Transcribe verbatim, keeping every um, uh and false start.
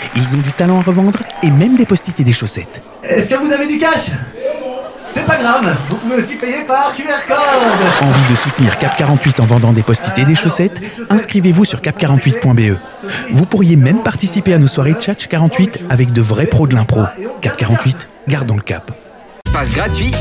Ils ont du talent à revendre et même des post-it et des chaussettes. Est-ce que vous avez du cash? C'est pas grave, vous pouvez aussi payer par Q R code. Envie de soutenir Cap quarante-huit en vendant des post-it et des chaussettes? Inscrivez-vous sur cap quarante-huit point b e. Vous pourriez même participer à nos soirées Tchatch quarante-huit avec de vrais pros de l'impro. Cap quarante-huit, gardons le cap. Passe gratuit